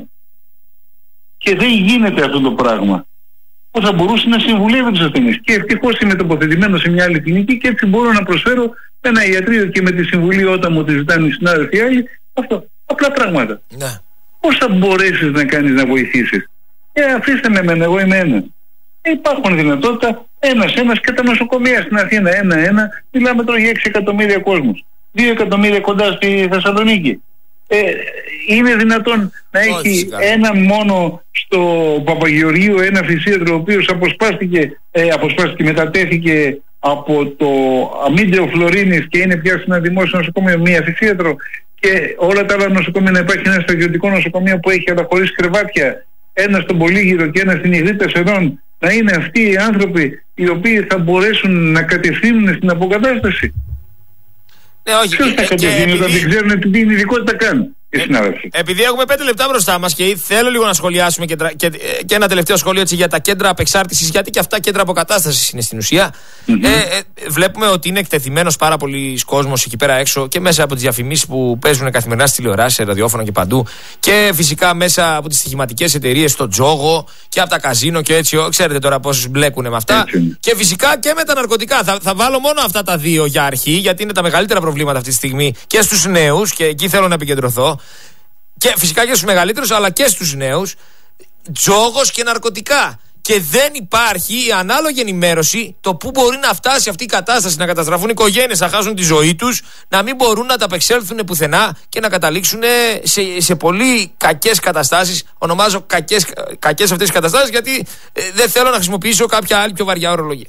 Και δεν γίνεται αυτό το πράγμα που θα μπορούσε να συμβουλεύει τους ασθενείς. Και ευτυχώς είμαι τοποθετημένο σε μια άλλη κλινική και έτσι μπορώ να προσφέρω ένα ιατρείο και με τη συμβουλή όταν μου τη ζητάνε οι συνάδελφοι άλλοι. Αυτό. Απλά πράγματα. Ναι. Πώς θα μπορέσεις να κάνεις να βοηθήσεις? Ε, αφήστε με εμένα, εγώ είμαι ένας. Ε, υπάρχουν δυνατότητα ένας-ένας και τα νοσοκομεία στην Αθήνα ένα-ένα. Μιλάμε τώρα για έξι εκατομμύρια κόσμους. δύο εκατομμύρια κοντά στη Θεσσαλονίκη. Ε, είναι δυνατόν να έχει Όχι, ένα μόνο στο Παπαγεωργίου, ένα φυσίατρο ο οποίος αποσπάστηκε, ε, αποσπάστηκε, μετατέθηκε από το Αμίντεο Φλωρίνης και είναι πια σε ένα δημόσιο νοσοκομείο, μία φυσίατρο, και όλα τα άλλα νοσοκομεία να υπάρχει ένα στρατιωτικό νοσοκομείο που έχει αλλά χωρίς κρεβάτια, ένα στον Πολύγυρο και ένα στην Ιγρήτα Σερών, να είναι αυτοί οι άνθρωποι οι οποίοι θα μπορέσουν να κατευθύνουν στην αποκατάσταση. Ναι, όχι. Ποιος θα κατευθύνει όταν δεν ξέρουν τι είναι ειδικότητα καν. Ε, επειδή έχουμε πέντε λεπτά μπροστά μας και θέλω λίγο να σχολιάσουμε και, και, και ένα τελευταίο σχόλιο έτσι, για τα κέντρα απεξάρτησης, γιατί και αυτά κέντρα αποκατάστασης είναι στην ουσία. Mm-hmm. Ε, ε, βλέπουμε ότι είναι εκτεθειμένος πάρα πολλοί κόσμος εκεί πέρα έξω και μέσα από τις διαφημίσεις που παίζουν καθημερινά στη τηλεοράση, σε ραδιόφωνο και παντού, και φυσικά μέσα από τις στοιχηματικές εταιρείες, στο τζόγο και από τα καζίνο και έτσι. Ξέρετε τώρα πώς μπλέκουν με αυτά. Mm-hmm. Και φυσικά και με τα ναρκωτικά. Θα, θα βάλω μόνο αυτά τα δύο για αρχή, γιατί είναι τα μεγαλύτερα προβλήματα αυτή τη στιγμή και στους νέους, και εκεί θέλω να επικεντρωθώ. Και φυσικά και στους μεγαλύτερους, αλλά και στους νέους. Τζόγος και ναρκωτικά. Και δεν υπάρχει η ανάλογη ενημέρωση το πού μπορεί να φτάσει αυτή η κατάσταση, να καταστραφούν οι οικογένειες, να χάσουν τη ζωή τους, να μην μπορούν να τα απεξέλθουν πουθενά και να καταλήξουν σε, σε πολύ κακές καταστάσεις. Ονομάζω κακές, κακές αυτές τις καταστάσεις, γιατί ε, δεν θέλω να χρησιμοποιήσω κάποια άλλη πιο βαριά ορολογία.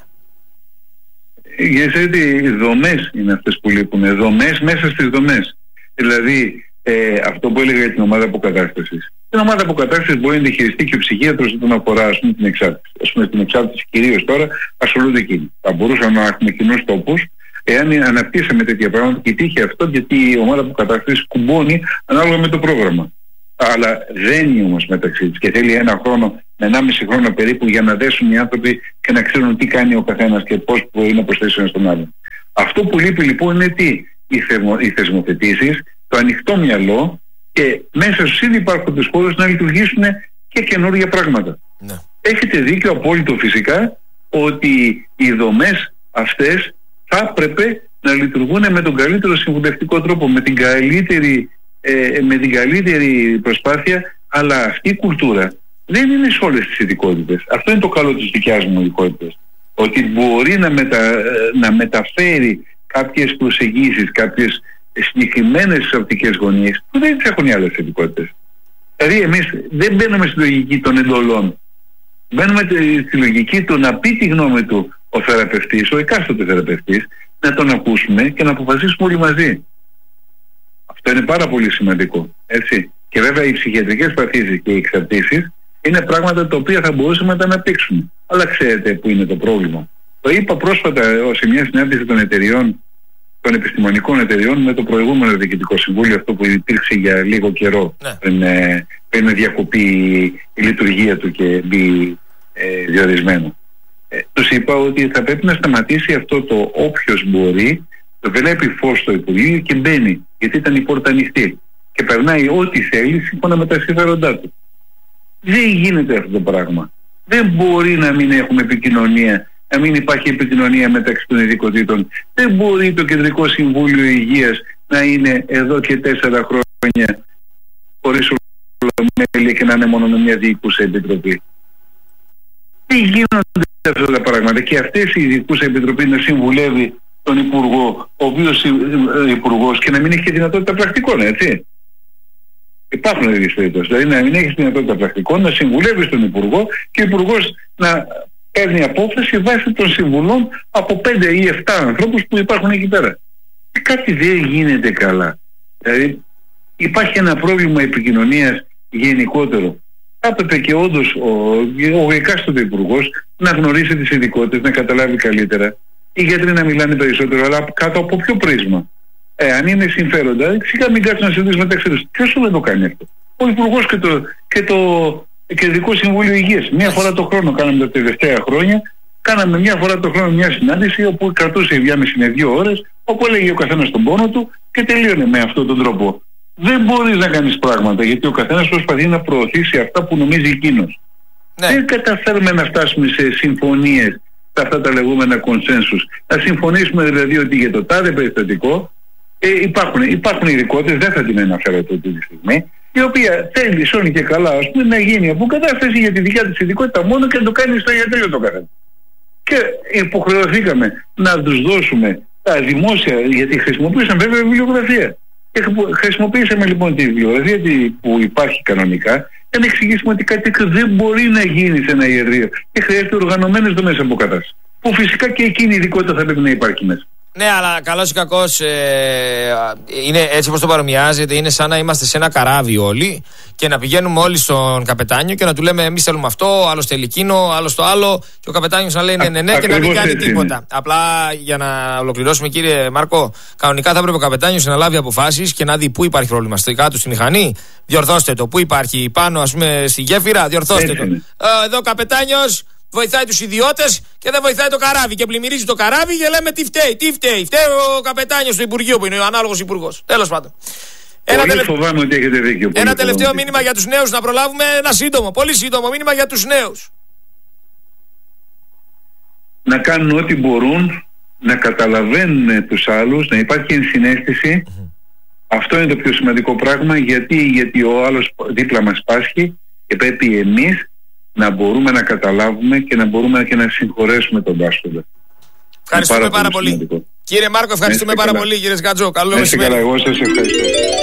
Γιατί οι δομές είναι αυτές που λείπουν. Δομές μέσα στις δομές. Δηλαδή, Ε, αυτό που έλεγα για την ομάδα αποκατάστασης. Την ομάδα αποκατάστασης μπορεί να τη χειριστεί και ο ψυχίατρος όταν αφορά, ας πούμε, την εξάρτηση. Ας πούμε, την εξάρτηση κυρίως τώρα ασχολούνται εκείνοι. Θα μπορούσαμε να έχουμε κοινούς τόπους εάν αναπτύσσαμε τέτοια πράγματα, και τύχει αυτό, γιατί η ομάδα αποκατάστασης κουμπώνει ανάλογα με το πρόγραμμα. Αλλά δεν είναι όμως μεταξύ της και θέλει ένα χρόνο, με ενάμιση χρόνο περίπου, για να δέσουν οι άνθρωποι και να ξέρουν τι κάνει ο καθένας και πώς μπορεί να προσθέσει ένα στον άλλον. Αυτό που λείπει λοιπόν είναι τι? Οι, θεσμο, οι θεσμοθετήσεις, το ανοιχτό μυαλό και μέσα στους ήδη υπάρχοντες χώρους να λειτουργήσουν και καινούργια πράγματα. Ναι. Έχετε δίκιο απόλυτο φυσικά ότι οι δομές αυτές θα έπρεπε να λειτουργούν με τον καλύτερο συμβουλευτικό τρόπο, με την καλύτερη, ε, με την καλύτερη προσπάθεια, αλλά αυτή η κουλτούρα δεν είναι σε όλες τις ειδικότητες. Αυτό είναι το καλό της δικιάς μου ειδικότητας. Ότι μπορεί να, μετα, να μεταφέρει κάποιες προσεγγίσεις, κάποιες συγκεκριμένες οπτικές γωνίες που δεν τις έχουν οι άλλες ειδικότητες. Δηλαδή εμείς δεν μπαίνουμε στη λογική των εντολών. Μπαίνουμε στη λογική του να πει τη γνώμη του ο θεραπευτής, ο εκάστοτε θεραπευτής, να τον ακούσουμε και να αποφασίσουμε όλοι μαζί. Αυτό είναι πάρα πολύ σημαντικό. Έτσι. Και βέβαια οι ψυχιατρικές παθήσεις και οι εξαρτήσεις Είναι πράγματα τα οποία θα μπορούσαμε να τα αναπτύξουμε. Αλλά ξέρετε που είναι το πρόβλημα. Το είπα πρόσφατα σε μια συνάντηση των εταιριών, των επιστημονικών εταιριών, με το προηγούμενο Διοικητικό Συμβούλιο, αυτό που υπήρξε για λίγο καιρό, ναι. πριν, πριν διακοπεί η λειτουργία του και μπει ε, διορισμένο. Ε, τους είπα ότι θα πρέπει να σταματήσει αυτό το όποιος μπορεί, το βλέπει φως στο Υπουργείο και μπαίνει, γιατί ήταν η πόρτα ανοιχτή και περνάει ό,τι θέλει σύμφωνα με τα συμφέροντά του. Δεν γίνεται αυτό το πράγμα. Δεν μπορεί να μην έχουμε επικοινωνία, να μην υπάρχει επικοινωνία μεταξύ των ειδικοτήτων. Δεν μπορεί το Κεντρικό Συμβούλιο Υγείας να είναι εδώ και τέσσερα χρόνια χωρίς ολομέλεια και να είναι μόνο με μια διοικούσα επιτροπή. Δεν γίνονται αυτά τα πράγματα και αυτές οι ειδικούσα επιτροπή να συμβουλεύει τον Υπουργό, ο οποίος Υπουργός, και να μην έχει και δυνατότητα πρακτικών, έτσι. Υπάρχουν τέτοιες περιπτώσεις. Δηλαδή να μην έχει δυνατότητα πρακτικών, να συμβουλεύει τον Υπουργό και ο Υπουργός να παίρνει απόφαση βάσει των συμβουλών από πέντε ή επτά ανθρώπους που υπάρχουν εκεί πέρα. Και κάτι δεν γίνεται καλά. Δηλαδή υπάρχει ένα πρόβλημα επικοινωνίας γενικότερο. Θα έπρεπε και όντως ο, ο εκάστοτε Υπουργός να γνωρίσει τις ειδικότητες, να καταλάβει καλύτερα. Οι γιατροί να μιλάνε περισσότερο, αλλά κάτω από ποιο πρίσμα. Ε, αν είναι συμφέροντα, σιγά μην κάτσουν να συζητήσουν μεταξύ τους. Ποιος δεν το κάνει αυτό? Ο Υπουργός και το, και το Κεντρικό Συμβούλιο Υγείας. Μία φορά το χρόνο κάναμε τα τελευταία χρόνια. Κάναμε μία φορά το χρόνο μια συνάντηση όπου κρατούσε η διάμεση με δύο ώρες, όπου έλεγε ο καθένας τον πόνο του και τελείωνε με αυτόν τον τρόπο. Δεν μπορείς να κάνεις πράγματα, γιατί ο καθένας προσπαθεί να προωθήσει αυτά που νομίζει εκείνος. Ναι. Δεν καταφέρουμε να φτάσουμε σε συμφωνίες, σε αυτά τα λεγόμενα consensus. Να συμφωνήσουμε δηλαδή ότι για το τάδε περιστατικό ε, υπάρχουν, υπάρχουν ειδικότητες, δεν θα την αναφέρω αυτή τη στιγμή, η οποία θέλει σώνει και καλά, ας πούμε, να γίνει αποκατάσταση για τη δικιά της ειδικότητα μόνο και να το κάνει στο ιατρείο το καθένα. Και υποχρεωθήκαμε να τους δώσουμε τα δημόσια, γιατί χρησιμοποίησαν βέβαια βιβλιογραφία. Και χρησιμοποιήσαμε λοιπόν τη βιβλιογραφία που υπάρχει κανονικά για να εξηγήσουμε ότι κάτι δεν μπορεί να γίνει σε ένα ιατρείο και χρειάζεται οργανωμένες δομές αποκατάστασης. Που φυσικά και εκείνη η ειδικότητα θα πρέπει να υπάρχει μέσα. Ναι, αλλά καλώς ή κακώς ε, είναι έτσι όπως το παρομοιάζεται, είναι σαν να είμαστε σε ένα καράβι όλοι και να πηγαίνουμε όλοι στον καπετάνιο και να του λέμε εμείς θέλουμε αυτό, άλλος θέλει εκείνο, άλλος το άλλο, και ο καπετάνιος να λέει ναι, ναι, ναι, και να μην κάνει τίποτα. Είναι. Απλά για να ολοκληρώσουμε, κύριε Μάρκο, κανονικά θα πρέπει ο καπετάνιος να λάβει αποφάσεις και να δει πού υπάρχει πρόβλημα. Στο κάτω στη μηχανή, διορθώστε το. Πού υπάρχει πάνω, ας πούμε, στη γέφυρα, διορθώστε έτσι το. Ε, εδώ ο καπετάνιος βοηθάει τους ιδιώτες και δεν βοηθάει το καράβι και πλημμυρίζει το καράβι και λέμε τι φταίει, τι φταίει. Φταίει ο καπετάνιος του Υπουργείου που είναι ο ανάλογος υπουργός. Τέλος πάντων. Ένα, τελε... φοβάμαι ότι έχετε δίκιο. Ένα τελευταίο μήνυμα δίκιο. Για τους νέους, να προλάβουμε, ένα σύντομο, πολύ σύντομο μήνυμα για τους νέους. Να κάνουν ό,τι μπορούν, να καταλαβαίνουν τους άλλους, να υπάρχει ενσυναίσθηση. Mm-hmm. Αυτό είναι το πιο σημαντικό πράγμα, γιατί, γιατί ο άλλος δίπλα μας πάσχει και πρέπει εμείς να μπορούμε να καταλάβουμε και να μπορούμε και να συγχωρέσουμε τον πάσχοντα. Ευχαριστούμε πάρα, πάρα πολύ. Σημαντικό. Κύριε Μάρκο, ευχαριστούμε πάρα καλά. πολύ. Κύριε Σκατζό, καλό μεσημέρι. Καλά, εγώ σας ευχαριστώ.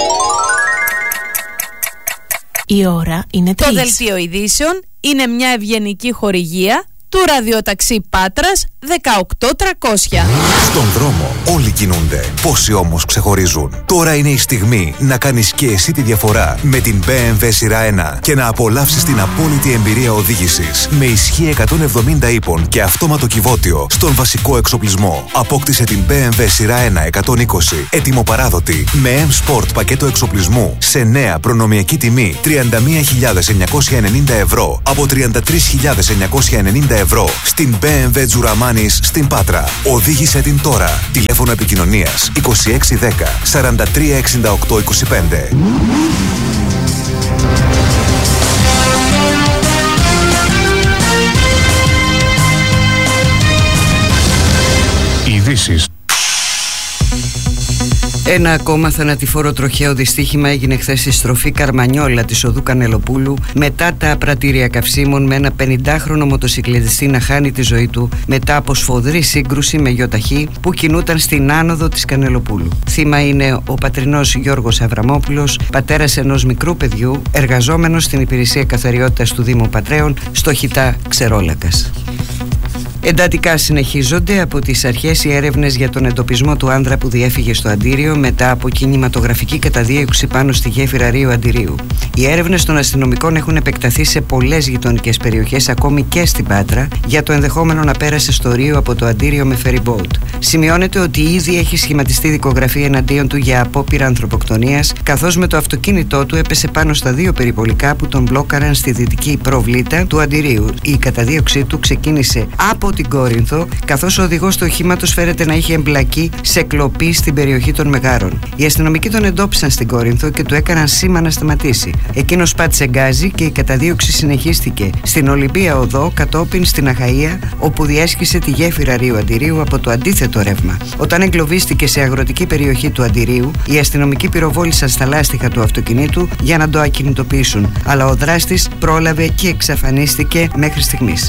Η ώρα είναι τρεις. Το δελτίο ειδήσεων είναι μια ευγενική χορηγία του ραδιοταξί Πάτρας δεκαοκτώ τριακόσια. Στον δρόμο όλοι κινούνται. Πόσοι όμως ξεχωρίζουν. Τώρα είναι η στιγμή να κάνεις και εσύ τη διαφορά με την μπι εμ ντάμπλιου σειρά ένα και να απολαύσεις την απόλυτη εμπειρία οδήγησης με ισχύ εκατόν εβδομήντα ύπων και αυτόματο κυβότιο στον βασικό εξοπλισμό. Απόκτησε την μπι εμ ντάμπλιου σειρά ένα εκατόν είκοσι έτοιμο παράδοτη με M-Sport πακέτο εξοπλισμού σε νέα προνομιακή τιμή τριάντα μία χιλιάδες εννιακόσια ενενήντα ευρώ από τριάντα τρεις χιλιάδες εννιακόσια ενενήντα ευρώ στην μπι εμ ντάμπλιου Τζουραμάνης στην Πάτρα. Οδήγησε την τώρα. Τηλέφωνο επικοινωνίας είκοσι έξι δέκα σαράντα τρία εξήντα οκτώ είκοσι πέντε. Ειδήσεις. Ένα ακόμα θανατηφόρο τροχαίο δυστύχημα έγινε χθες στη στροφή Καρμανιόλα της οδού Κανελοπούλου μετά τα πρατήρια καυσίμων, με ένα πενηντάχρονο μοτοσυκλετιστή να χάνει τη ζωή του μετά από σφοδρή σύγκρουση με γιοταχή που κινούταν στην άνοδο της Κανελοπούλου. Θύμα είναι ο πατρινός Γιώργος Αβραμόπουλος, πατέρας ενός μικρού παιδιού, εργαζόμενος στην υπηρεσία καθαριότητας του Δήμου Πατρέων στο Χιτά Ξερόλακας. Εντατικά συνεχίζονται από τις αρχές οι έρευνες για τον εντοπισμό του άνδρα που διέφυγε στο Αντίριο μετά από κινηματογραφική καταδίωξη πάνω στη γέφυρα Ρίου Αντιρίου. Οι έρευνες των αστυνομικών έχουν επεκταθεί σε πολλές γειτονικές περιοχές, ακόμη και στην Πάτρα, για το ενδεχόμενο να πέρασε στο Ρίο από το Αντίριο με ferry boat. Σημειώνεται ότι ήδη έχει σχηματιστεί δικογραφία εναντίον του για απόπειρα ανθρωποκτονίας, καθώς με το αυτοκίνητό του έπεσε πάνω στα δύο περιπολικά που τον μπλόκαραν στη δυτική προβλήτα του Αντιρίου. Η καταδίωξή του ξεκίνησε από την Κόρινθο, καθώς ο οδηγός του οχήματος φέρεται να είχε εμπλακεί σε κλοπή στην περιοχή των Μεγάρων. Οι αστυνομικοί τον εντόπισαν στην Κόρινθο και του έκαναν σήμα να σταματήσει. Εκείνος πάτησε γκάζι και η καταδίωξη συνεχίστηκε στην Ολυμπία Οδό, κατόπιν στην Αχαΐα, όπου διέσχισε τη γέφυρα Ρίου Αντιρίου από το αντίθετο ρεύμα. Όταν εγκλωβίστηκε σε αγροτική περιοχή του Αντιρίου, οι αστυνομικοί πυροβόλησαν στα λάστιχα του αυτοκινήτου για να το ακινητοποιήσουν, αλλά ο δράστης πρόλαβε και εξαφανίστηκε μέχρι στιγμής.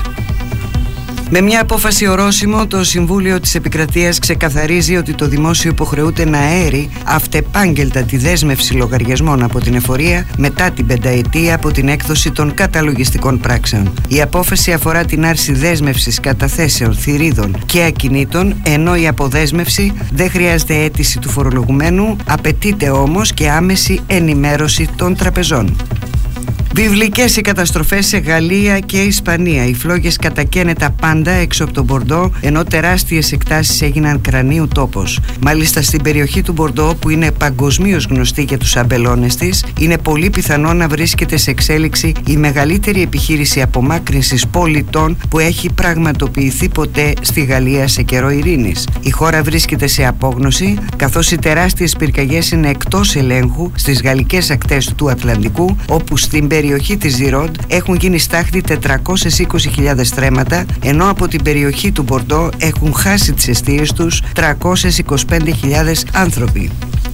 Με μια απόφαση ορόσημο, το Συμβούλιο της Επικρατείας ξεκαθαρίζει ότι το Δημόσιο υποχρεούται να αέρει αυτεπάγγελτα τη δέσμευση λογαριασμών από την εφορία μετά την πενταετία από την έκδοση των καταλογιστικών πράξεων. Η απόφαση αφορά την άρση δέσμευσης καταθέσεων, θηρίδων και ακινήτων, ενώ η αποδέσμευση δεν χρειάζεται αίτηση του φορολογουμένου, απαιτείται όμως και άμεση ενημέρωση των τραπεζών. Βιβλικές οι καταστροφές σε Γαλλία και Ισπανία. Οι φλόγες κατακαίνε τα πάντα έξω από τον Μπορντό, ενώ τεράστιες εκτάσεις έγιναν κρανίου τόπος. Μάλιστα στην περιοχή του Μπορντό, που είναι παγκοσμίως γνωστή για τους αμπελώνες της, είναι πολύ πιθανό να βρίσκεται σε εξέλιξη η μεγαλύτερη επιχείρηση απομάκρυνσης πολιτών που έχει πραγματοποιηθεί ποτέ στη Γαλλία σε καιρό ειρήνης. Η χώρα βρίσκεται σε απόγνωση, καθώς οι τεράστιες πυρκαγιές είναι εκτός ελέγχου στις γαλλικές ακτές του Ατλαντικού, όπου στην περιοχή της Ζιρόντ έχουν γίνει στάχτη τετρακόσιες είκοσι χιλιάδες στρέμματα, ενώ από την περιοχή του Μπορντό έχουν χάσει τις εστίες τους τριακόσιες είκοσι πέντε χιλιάδες άνθρωποι.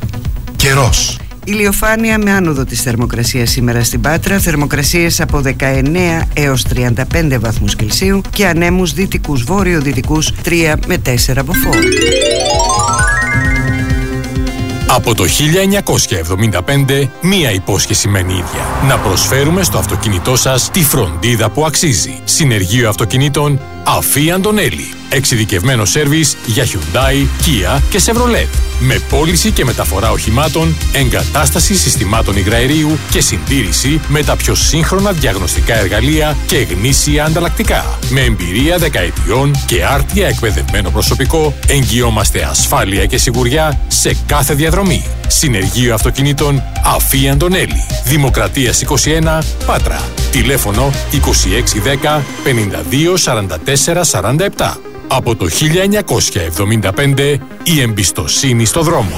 Καιρός. Ηλιοφάνεια με άνοδο της θερμοκρασίας σήμερα στην Πάτρα, θερμοκρασίες από δεκαεννέα έως τριάντα πέντε βαθμούς Κελσίου και ανέμους δυτικούς βόρειο-δυτικούς τρία με τέσσερα μποφόρ. Από το χίλια εννιακόσια εβδομήντα πέντε, μία υπόσχεση μένει ίδια. Να προσφέρουμε στο αυτοκίνητό σας τη φροντίδα που αξίζει. Συνεργείο αυτοκινήτων Αφή Αντωνέλη. Εξειδικευμένο σέρβις για Hyundai, Kia και Chevrolet. Με πώληση και μεταφορά οχημάτων, εγκατάσταση συστημάτων υγραερίου και συντήρηση με τα πιο σύγχρονα διαγνωστικά εργαλεία και γνήσια ανταλλακτικά. Με εμπειρία δεκαετιών και άρτια εκπαιδευμένο προσωπικό, εγγυόμαστε ασφάλεια και σιγουριά σε κάθε διαδρομή. Συνεργείο αυτοκινήτων Αφή Αντωνέλη. Δημοκρατίας είκοσι ένα, Πάτρα. Τηλέφωνο είκοσι έξι δέκα πενήντα δύο σαράντα τέσσερα σαράντα επτά. Από το χίλια εννιακόσια εβδομήντα πέντε, η εμπιστοσύνη στο δρόμο.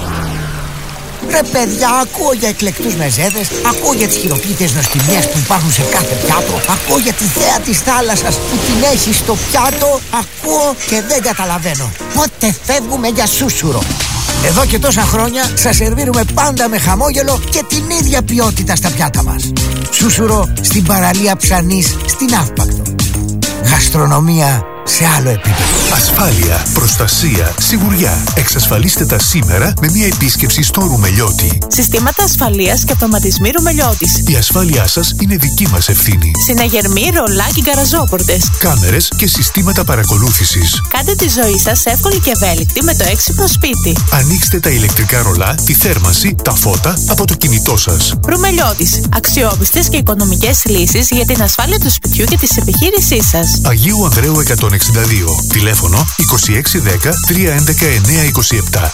Ρε παιδιά, ακούω για εκλεκτούς μεζέδες, ακούω για τις χειροποίητες νοστιμίες που υπάρχουν σε κάθε πιάτο, ακούω για τη θέα της θάλασσας που την έχει στο πιάτο, ακούω και δεν καταλαβαίνω. Πότε φεύγουμε για σούσουρο? Εδώ και τόσα χρόνια σας σερβίρουμε πάντα με χαμόγελο και την ίδια ποιότητα στα πιάτα μας. Σούσουρο στην παραλία Ψανής, στην Αύπακτο. Γαστρονομία σε άλλο επίπεδο. Ασφάλεια, προστασία, σιγουριά. Εξασφαλίστε τα σήμερα με μια επίσκεψη στο Ρουμελιώτη. Συστήματα ασφαλείας και αυτοματισμοί Ρουμελιώτης. Η ασφάλειά σας είναι δική μας ευθύνη. Συναγερμοί, ρολά και γκαραζόπορτες. Κάμερες και συστήματα παρακολούθησης. Κάντε τη ζωή σας εύκολη και ευέλικτη με το έξυπνο σπίτι. Ανοίξτε τα ηλεκτρικά ρολά, τη θέρμανση, τα φώτα από το κινητό σας. Ρουμελιώτης. Αξιόπιστες και οικονομικές λύσεις για την ασφάλεια του σπιτιού και της επιχείρησής σας. Αγίου Ανδρέου εκατόν εξήντα δύο. Τηλέφωνο είκοσι έξι δέκα τριακόσια έντεκα εννιακόσια είκοσι επτά.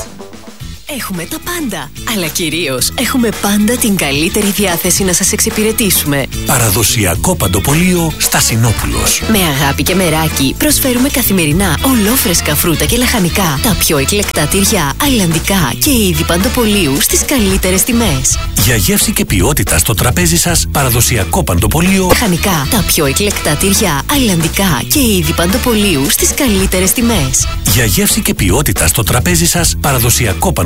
Έχουμε τα πάντα, αλλά κυρίως έχουμε πάντα την καλύτερη διάθεση να σας εξυπηρετήσουμε. Παραδοσιακό παντοπολείο Στασινόπουλος. Με αγάπη και μεράκι προσφέρουμε καθημερινά ολόφρεσκα φρούτα και λαχανικά, τα πιο εκλεκτά τυριά, αλλαντικά και είδη παντοπολείου στις καλύτερες τιμές. Για γεύση και ποιότητα στο τραπέζι σας, παραδοσιακό παντοπολείο Λαχανικά, τα πιο εκλεκτά τυριά, αλλαντικά και είδη παντοπολείου στις καλύτερες τιμές. Για γεύση και ποιότητα στο τραπέζι σας, παραδοσιακό